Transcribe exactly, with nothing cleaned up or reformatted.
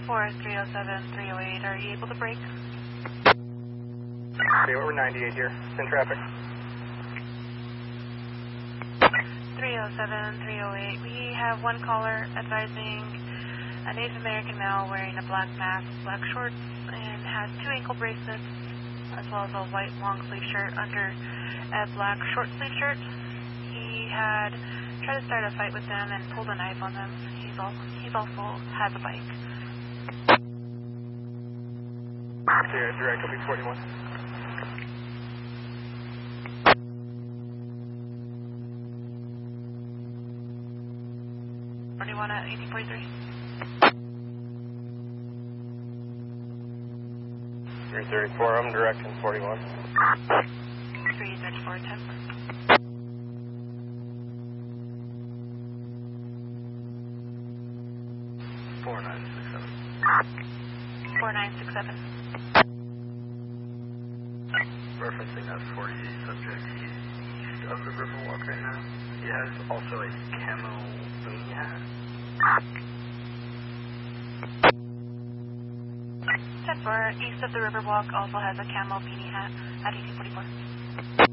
four three oh seven, three oh eight, are you able to break? Okay, we're ninety-eight here, in traffic. three oh seven, three oh eight, we have one caller advising a Native American male wearing a black mask, black shorts, and has two ankle bracelets, as well as a white long sleeve shirt under a black short sleeve shirt. He had tried to start a fight with them and pulled a knife on them. He's also, he's also has a bike. Here, direct, will be forty-one. forty-one at eighteen forty-three. three thirty-four, I'm directing forty-one. three thirty-four, ten. four nine six seven. four nine six seven. Referencing that forty-eight subject, he's east of the Riverwalk right now. He has also a camo beanie hat. ten four, east of the Riverwalk, also has a camo beanie hat at eighteen forty-four.